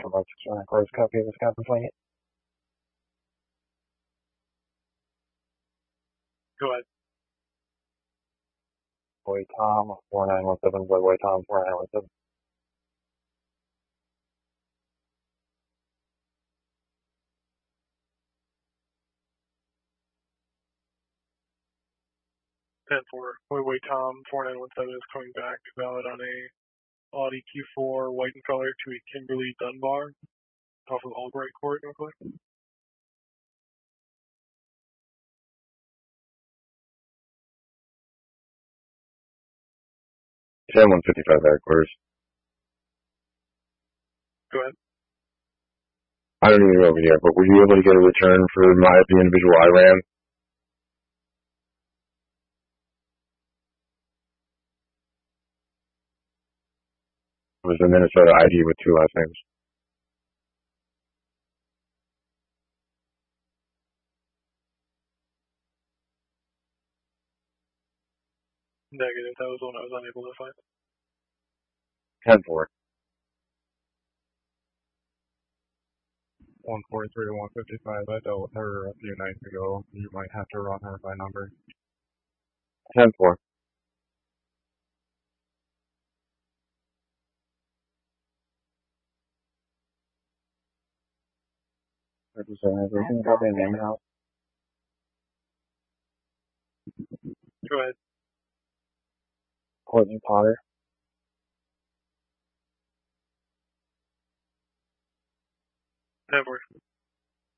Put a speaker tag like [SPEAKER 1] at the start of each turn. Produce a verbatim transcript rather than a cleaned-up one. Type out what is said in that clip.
[SPEAKER 1] about six hundred cars, copy of this complaint.
[SPEAKER 2] Go ahead.
[SPEAKER 1] Boy Tom, four nine one seven, Boy Boy Tom, four nine one seven.
[SPEAKER 2] ten four. Boy Boy Tom, four nine one seven is coming back, valid on a Audi Q four, white in color, to a Kimberly Dunbar, off of Albright Court, Norfolk.
[SPEAKER 1] ten one fifty-five headquarters.
[SPEAKER 2] Go ahead.
[SPEAKER 1] I don't even know over here, but were you able to get a return for my the individual I ran? It was a Minnesota I D with two last names.
[SPEAKER 2] Negative. That was one I was unable to find.
[SPEAKER 1] ten four.
[SPEAKER 3] one forty-three to one fifty-five. I dealt with her a few nights ago. You might have to run her by number.
[SPEAKER 1] ten four. Everything got their name out.
[SPEAKER 2] Go ahead.
[SPEAKER 1] Courtney Potter.
[SPEAKER 2] ten four.